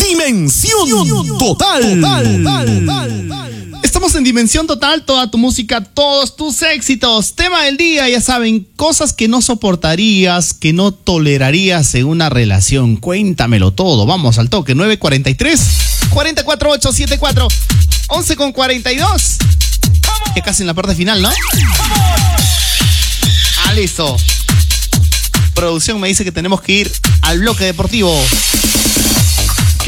Dimensión Total. Estamos en Dimensión Total, toda tu música, todos tus éxitos. Tema del día, ya saben, cosas que no soportarías, que no tolerarías en una relación. Cuéntamelo todo, vamos al toque. 943-44874, 11:42. Ya casi en la parte final, ¿no? Listo. Producción me dice que tenemos que ir al bloque deportivo.